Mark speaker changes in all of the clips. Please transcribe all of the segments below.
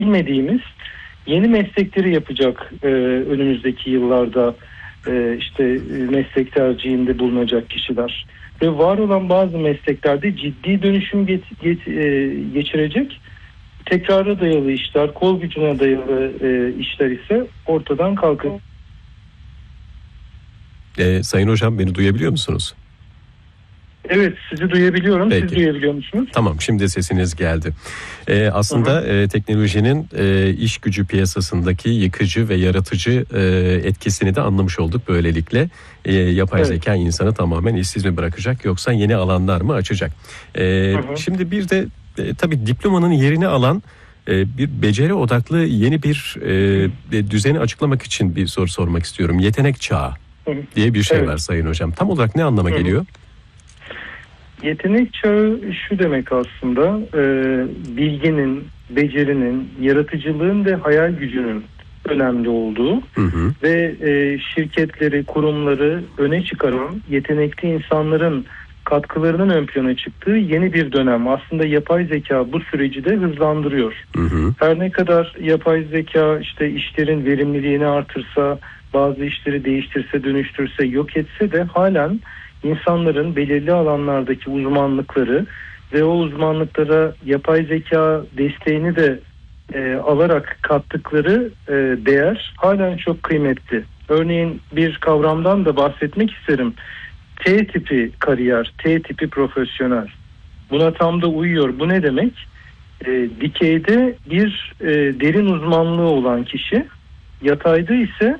Speaker 1: bilmediğimiz yeni meslekleri yapacak önümüzdeki yıllarda meslek tercihinde bulunacak kişiler. Ve var olan bazı mesleklerde ciddi dönüşüm geçirecek, tekrara dayalı işler, kol gücüne dayalı işler ise ortadan kalkacak.
Speaker 2: Sayın hocam, beni duyabiliyor musunuz?
Speaker 1: Evet, sizi duyabiliyorum.
Speaker 2: Peki.
Speaker 1: Siz duyabiliyor musunuz?
Speaker 2: Tamam, şimdi sesiniz geldi. Aslında teknolojinin iş gücü piyasasındaki yıkıcı ve yaratıcı etkisini de anlamış olduk böylelikle. Yapay zeka insanı tamamen işsiz mi bırakacak, yoksa yeni alanlar mı açacak? Şimdi bir de tabii diplomanın yerini alan bir beceri odaklı yeni bir düzeni açıklamak için bir soru sormak istiyorum. Yetenek çağı diye bir şey var Sayın Hocam. Tam olarak ne anlama geliyor?
Speaker 1: Yetenek çağı şu demek aslında, bilginin, becerinin, yaratıcılığın ve hayal gücünün önemli olduğu ve şirketleri, kurumları öne çıkaran yetenekli insanların katkılarının ön plana çıktığı yeni bir dönem. Aslında yapay zeka bu süreci de hızlandırıyor. Her ne kadar yapay zeka işlerin verimliliğini artırsa, bazı işleri değiştirse, dönüştürse, yok etse de halen insanların belirli alanlardaki uzmanlıkları ve o uzmanlıklara yapay zeka desteğini de alarak kattıkları değer halen çok kıymetli. Örneğin bir kavramdan da bahsetmek isterim. T tipi kariyer, T tipi profesyonel. Buna tam da uyuyor. Bu ne demek? Dikeyde bir derin uzmanlığı olan kişi, yatayda ise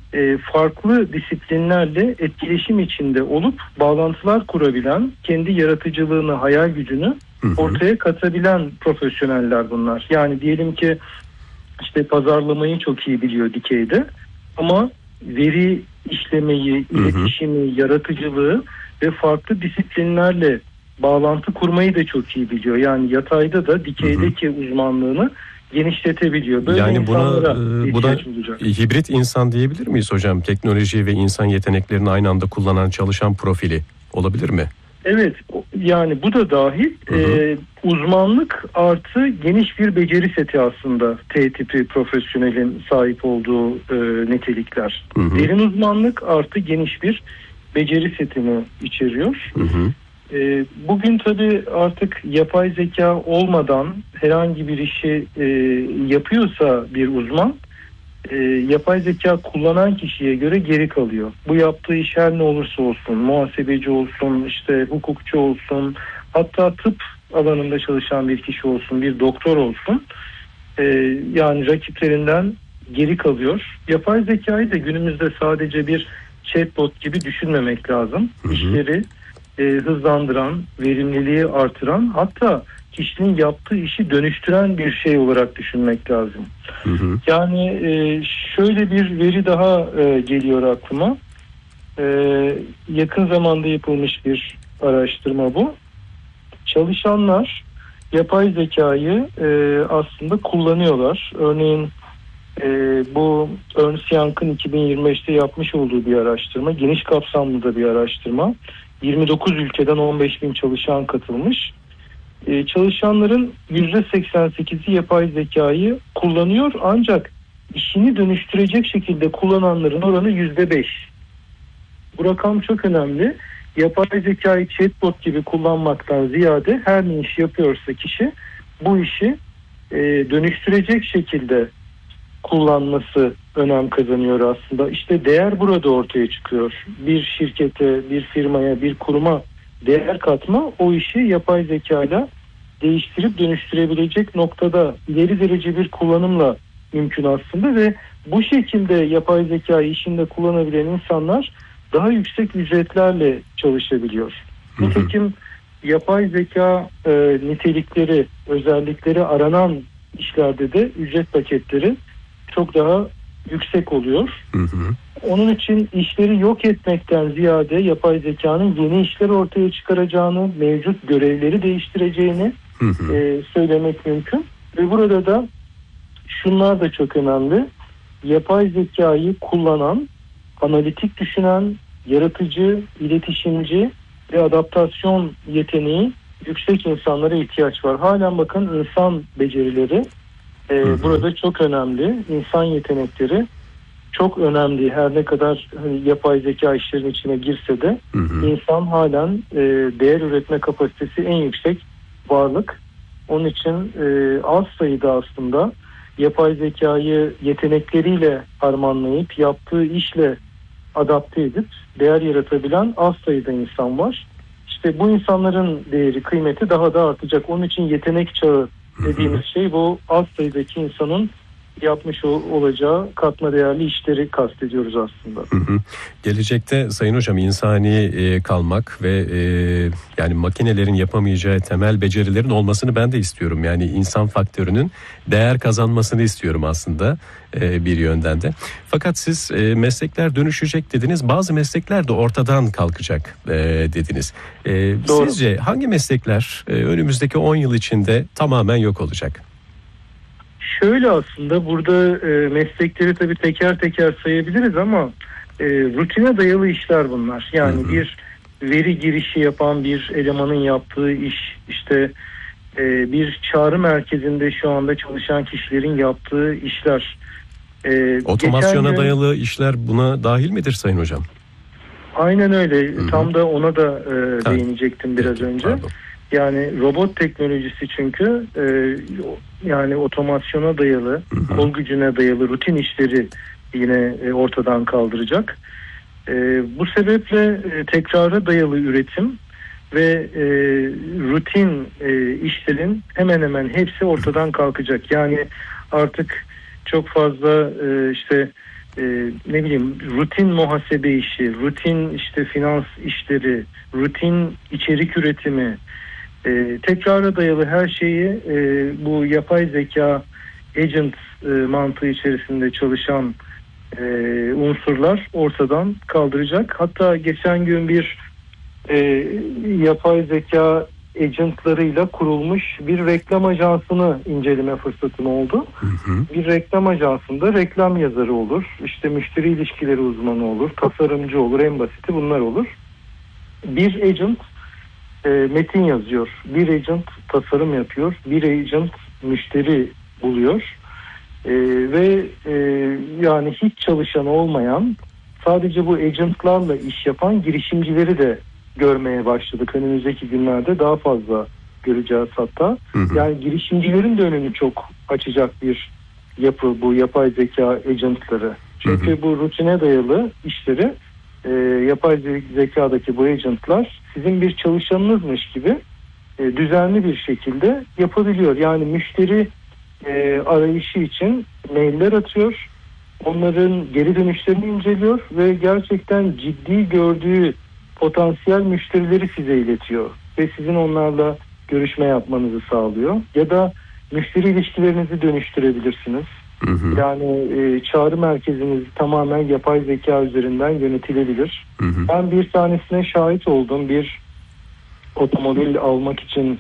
Speaker 1: farklı disiplinlerle etkileşim içinde olup bağlantılar kurabilen, kendi yaratıcılığını, hayal gücünü ortaya katabilen profesyoneller bunlar. Yani diyelim ki pazarlamayı çok iyi biliyor dikeyde ama veri işlemeyi, iletişimi, yaratıcılığı ve farklı disiplinlerle bağlantı kurmayı da çok iyi biliyor. Yani yatayda da dikeydeki uzmanlığını genişletebiliyor. Böyle
Speaker 2: yani buna hibrit insan diyebilir miyiz hocam? Teknoloji ve insan yeteneklerini aynı anda kullanan çalışan profili olabilir mi?
Speaker 1: Evet, yani bu da dahil. Uzmanlık artı geniş bir beceri seti aslında T tipi profesyonelin sahip olduğu nitelikler. Derin uzmanlık artı geniş bir beceri setini içeriyor. Bugün tabii artık yapay zeka olmadan herhangi bir işi yapıyorsa bir uzman, yapay zeka kullanan kişiye göre geri kalıyor. Bu yaptığı iş her ne olursa olsun, muhasebeci olsun, hukukçu olsun, hatta tıp alanında çalışan bir kişi olsun, bir doktor olsun, yani rakiplerinden geri kalıyor. Yapay zekayı da günümüzde sadece bir chatbot gibi düşünmemek lazım. İşleri hızlandıran, verimliliği artıran, hatta kişinin yaptığı işi dönüştüren bir şey olarak düşünmek lazım. Yani şöyle bir veri daha geliyor aklıma. Yakın zamanda yapılmış bir araştırma bu. Çalışanlar yapay zekayı aslında kullanıyorlar. Örneğin bu Ernst Young'ın 2025'te yapmış olduğu bir araştırma, geniş kapsamlı da bir araştırma. 29 ülkeden 15.000 çalışan katılmış. Çalışanların %88'i yapay zekayı kullanıyor, ancak işini dönüştürecek şekilde kullananların oranı %5. Bu rakam çok önemli. Yapay zekayı chatbot gibi kullanmaktan ziyade her ne iş yapıyorsa kişi bu işi dönüştürecek şekilde kullanması önem kazanıyor aslında. Değer burada ortaya çıkıyor. Bir şirkete, bir firmaya, bir kuruma değer katma, o işi yapay zekayla değiştirip dönüştürebilecek noktada ileri derece bir kullanımla mümkün aslında ve bu şekilde yapay zekayı işinde kullanabilen insanlar daha yüksek ücretlerle çalışabiliyor. Nitekim yapay zeka nitelikleri, özellikleri aranan işlerde de ücret paketleri çok daha yüksek oluyor. Onun için işleri yok etmekten ziyade yapay zekanın yeni işler ortaya çıkaracağını, mevcut görevleri değiştireceğini söylemek mümkün. Ve burada da şunlar da çok önemli. Yapay zekayı kullanan, analitik düşünen, yaratıcı, iletişimci ve adaptasyon yeteneği yüksek insanlara ihtiyaç var. Halen bakın insan becerileri Burada çok önemli. İnsan yetenekleri çok önemli. Her ne kadar yapay zeka işlerin içine girse de insan halen değer üretme kapasitesi en yüksek varlık. Onun için az sayıda aslında yapay zekayı yetenekleriyle harmanlayıp yaptığı işle adapte edip değer yaratabilen az sayıda insan var. İşte bu insanların değeri, kıymeti daha da artacak. Onun için yetenek çağı dediğimiz şey bu az sayıdaki insanın yapmış olacağı katma değerli işleri kastediyoruz aslında.
Speaker 2: Gelecekte Sayın Hocam insani kalmak ve yani makinelerin yapamayacağı temel becerilerin olmasını ben de istiyorum. Yani insan faktörünün değer kazanmasını istiyorum aslında bir yönden de. Fakat siz meslekler dönüşecek dediniz. Bazı meslekler de ortadan kalkacak dediniz. Sizce hangi meslekler önümüzdeki 10 yıl içinde tamamen yok olacak?
Speaker 1: Şöyle aslında burada meslekleri tabii teker teker sayabiliriz ama rutine dayalı işler bunlar. Yani bir veri girişi yapan bir elemanın yaptığı iş, işte bir çağrı merkezinde şu anda çalışan kişilerin yaptığı işler.
Speaker 2: Otomasyona dayalı işler buna dahil midir Sayın Hocam?
Speaker 1: Aynen öyle. Tam da ona da değinecektim biraz önce. Pardon. Yani robot teknolojisi çünkü yani otomasyona dayalı, kol gücüne dayalı rutin işleri yine ortadan kaldıracak. Bu sebeple tekrara dayalı üretim ve rutin işlerin hemen hemen hepsi ortadan kalkacak. Yani artık çok fazla ne bileyim rutin muhasebe işi, rutin işte finans işleri, rutin içerik üretimi, tekrara dayalı her şeyi bu yapay zeka agent mantığı içerisinde çalışan unsurlar ortadan kaldıracak. Hatta geçen gün bir yapay zeka agentlarıyla kurulmuş bir reklam ajansını inceleme fırsatım oldu. Bir reklam ajansında reklam yazarı olur, işte müşteri ilişkileri uzmanı olur, tasarımcı olur, en basiti bunlar olur. Bir agent metin yazıyor, bir agent tasarım yapıyor, bir agent müşteri buluyor ve yani hiç çalışan olmayan, sadece bu agentlarla iş yapan girişimcileri de görmeye başladık. Önümüzdeki günlerde daha fazla göreceğiz hatta. Yani girişimcilerin de önünü çok açacak bir yapı bu yapay zeka agentları. Çünkü bu rutine dayalı işleri yapay zekadaki bu agentlar sizin bir çalışanınızmış gibi düzenli bir şekilde yapabiliyor. Yani müşteri arayışı için mailler atıyor, onların geri dönüşlerini inceliyor ve gerçekten ciddi gördüğü potansiyel müşterileri size iletiyor ve sizin onlarla görüşme yapmanızı sağlıyor. Ya da müşteri ilişkilerinizi dönüştürebilirsiniz. Yani çağrı merkeziniz tamamen yapay zeka üzerinden yönetilebilir. Ben bir tanesine şahit oldum. Bir otomobil almak için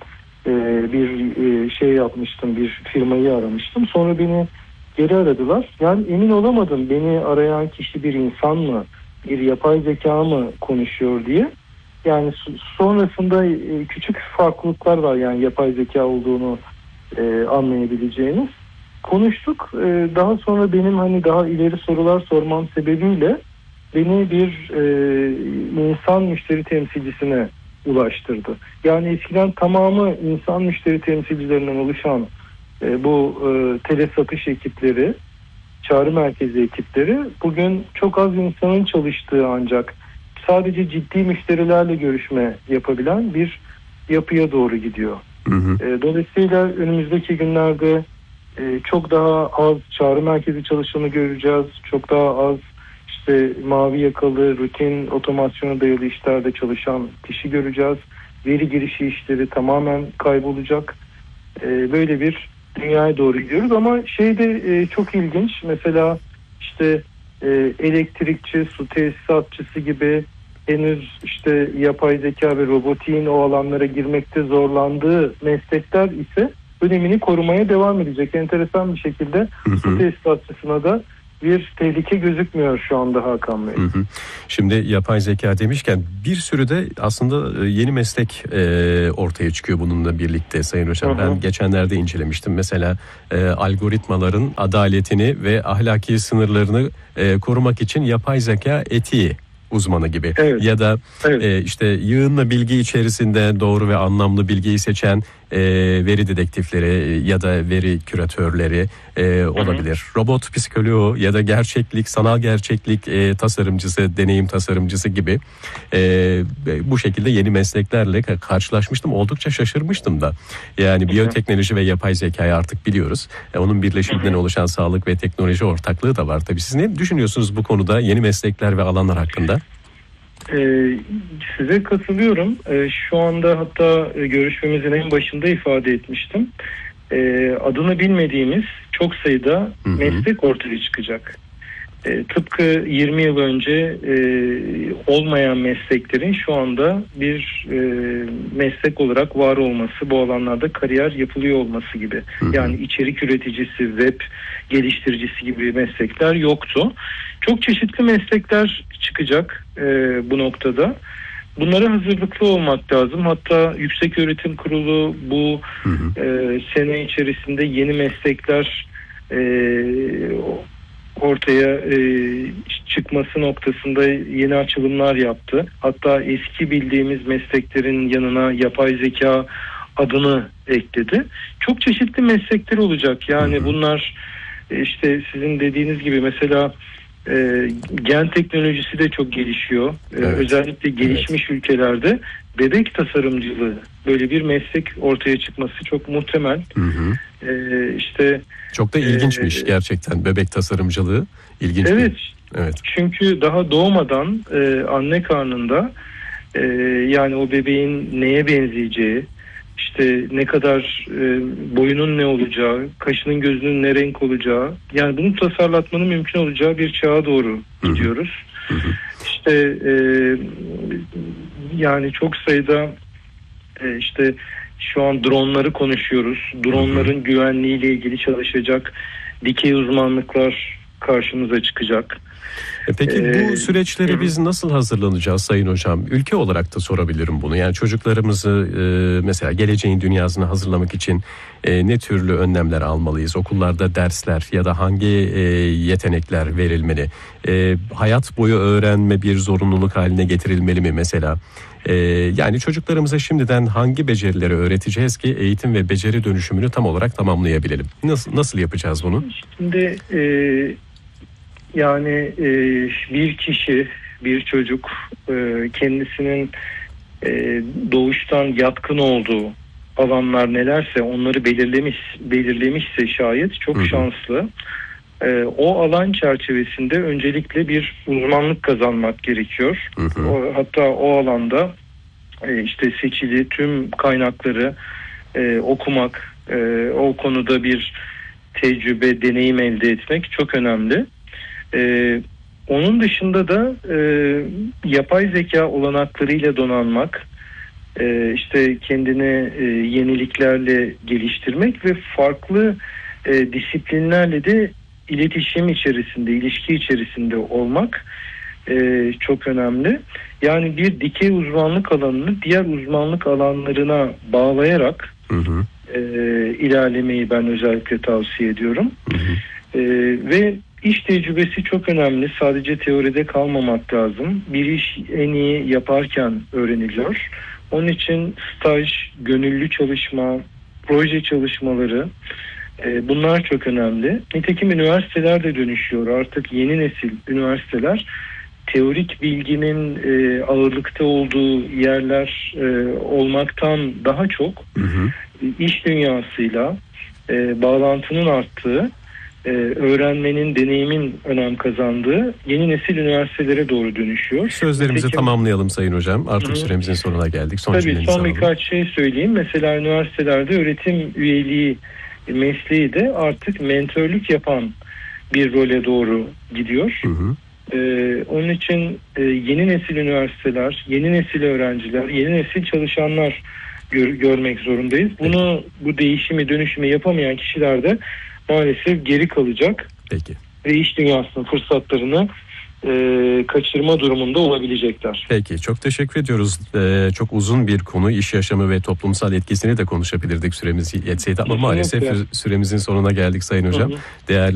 Speaker 1: bir şey yapmıştım, bir firmayı aramıştım. Sonra beni geri aradılar. Yani emin olamadım, beni arayan kişi bir insan mı, bir yapay zeka mı konuşuyor diye. Yani sonrasında küçük farklılıklar var, yani yapay zeka olduğunu anlayabileceğiniz. Konuştuk. Daha sonra benim hani daha ileri sorular sormam sebebiyle beni bir insan müşteri temsilcisine ulaştırdı. Yani eskiden tamamı insan müşteri temsilcilerinden oluşan bu tele satış ekipleri, çağrı merkezi ekipleri bugün çok az insanın çalıştığı ancak sadece ciddi müşterilerle görüşme yapabilen bir yapıya doğru gidiyor. Dolayısıyla önümüzdeki günlerde çok daha az çağrı merkezi çalışanı göreceğiz. Çok daha az işte mavi yakalı, rutin, otomasyona dayalı işlerde çalışan kişi göreceğiz. Veri girişi işleri tamamen kaybolacak. Böyle bir dünyaya doğru gidiyoruz ama şey de çok ilginç. Mesela işte elektrikçi, su tesisatçısı gibi henüz işte yapay zeka ve robotiğin o alanlara girmekte zorlandığı meslekler ise önemini korumaya devam edecek. Enteresan bir şekilde su tesisatçısına da bir tehlike gözükmüyor şu anda Hakan Bey.
Speaker 2: Şimdi yapay zeka demişken bir sürü de aslında yeni meslek ortaya çıkıyor bununla birlikte Sayın Hocam. Ben geçenlerde incelemiştim. Mesela algoritmaların adaletini ve ahlaki sınırlarını korumak için yapay zeka etiği uzmanı gibi.
Speaker 1: Evet.
Speaker 2: Ya da işte yığınla bilgi içerisinde doğru ve anlamlı bilgiyi seçen veri dedektifleri ya da veri küratörleri olabilir. Robot psikoloğu ya da gerçeklik, sanal gerçeklik tasarımcısı, deneyim tasarımcısı gibi bu şekilde yeni mesleklerle karşılaşmıştım. Oldukça şaşırmıştım da. Yani biyoteknoloji ve yapay zekayı artık biliyoruz. Onun birleşiminden oluşan sağlık ve teknoloji ortaklığı da var tabii. Siz ne düşünüyorsunuz bu konuda, yeni meslekler ve alanlar hakkında?
Speaker 1: Size katılıyorum. Şu anda hatta görüşmemizin en başında ifade etmiştim. Adını bilmediğimiz çok sayıda meslek ortaya çıkacak. Tıpkı 20 yıl önce olmayan mesleklerin şu anda bir meslek olarak var olması, bu alanlarda kariyer yapılıyor olması gibi. Yani içerik üreticisi, web geliştiricisi gibi meslekler yoktu. Çok çeşitli meslekler çıkacak bu noktada. Bunlara hazırlıklı olmak lazım. Hatta Yükseköğretim Kurulu bu sene içerisinde yeni meslekler ortaya çıkması noktasında yeni açılımlar yaptı. Hatta eski bildiğimiz mesleklerin yanına yapay zeka adını ekledi. Çok çeşitli meslekler olacak. Yani bunlar işte sizin dediğiniz gibi mesela gen teknolojisi de çok gelişiyor. Evet. Özellikle gelişmiş ülkelerde bebek tasarımcılığı, böyle bir meslek ortaya çıkması çok muhtemel. İşte
Speaker 2: çok da ilginçmiş gerçekten bebek tasarımcılığı. İlginç.
Speaker 1: Evet. Çünkü daha doğmadan anne karnında yani o bebeğin neye benzeyeceği, işte ne kadar boyunun ne olacağı, kaşının gözünün ne renk olacağı, yani bunu tasarlatmanın mümkün olacağı bir çağa doğru gidiyoruz. İşte yani çok sayıda işte şu an dronları konuşuyoruz. Dronların güvenliğiyle ilgili çalışacak dikey uzmanlıklar karşımıza çıkacak.
Speaker 2: Peki bu süreçlere biz nasıl hazırlanacağız Sayın Hocam? Ülke olarak da sorabilirim bunu. Yani çocuklarımızı mesela geleceğin dünyasına hazırlamak için ne türlü önlemler almalıyız? Okullarda dersler ya da hangi yetenekler verilmeli? Hayat boyu öğrenme bir zorunluluk haline getirilmeli mi mesela? Yani çocuklarımıza şimdiden hangi becerileri öğreteceğiz ki eğitim ve beceri dönüşümünü tam olarak tamamlayabilelim? Nasıl yapacağız bunu?
Speaker 1: Şimdi yani bir kişi, bir çocuk kendisinin doğuştan yatkın olduğu alanlar nelerse onları belirlemişse şayet çok şanslı. O alan çerçevesinde öncelikle bir uzmanlık kazanmak gerekiyor. Hatta o alanda işte seçili tüm kaynakları okumak, o konuda bir tecrübe, deneyim elde etmek çok önemli. Onun dışında da yapay zeka olanaklarıyla donanmak, işte kendini yeniliklerle geliştirmek ve farklı disiplinlerle de iletişim içerisinde, ilişki içerisinde olmak çok önemli. Yani bir dikey uzmanlık alanını diğer uzmanlık alanlarına bağlayarak ilerlemeyi ben özellikle tavsiye ediyorum. Ve iş tecrübesi çok önemli. Sadece teoride kalmamak lazım. Bir iş en iyi yaparken öğreniliyor. Onun için staj, gönüllü çalışma, proje çalışmaları, bunlar çok önemli. Nitekim üniversiteler de dönüşüyor. Artık yeni nesil üniversiteler teorik bilginin ağırlıkta olduğu yerler olmaktan daha çok iş dünyasıyla bağlantının arttığı, öğrenmenin, deneyimin önem kazandığı yeni nesil üniversitelere doğru dönüşüyor.
Speaker 2: Sözlerimizi tamamlayalım Sayın Hocam. Artık süremizin sonuna geldik.
Speaker 1: Tabii son birkaç şey söyleyeyim. Mesela üniversitelerde öğretim üyeliği mesleği de artık mentörlük yapan bir role doğru gidiyor. Onun için yeni nesil üniversiteler, yeni nesil öğrenciler, yeni nesil çalışanlar görmek zorundayız. Bu değişimi, dönüşümü yapamayan kişiler de maalesef geri kalacak.
Speaker 2: Peki.
Speaker 1: ve iş dünyasının fırsatlarını kaçırma durumunda olabilecekler.
Speaker 2: Peki, çok teşekkür ediyoruz. Çok uzun bir konu, iş yaşamı ve toplumsal etkisini de konuşabilirdik, süremiz yetseydi ama maalesef süremizin sonuna geldik Sayın Hocam. Değerli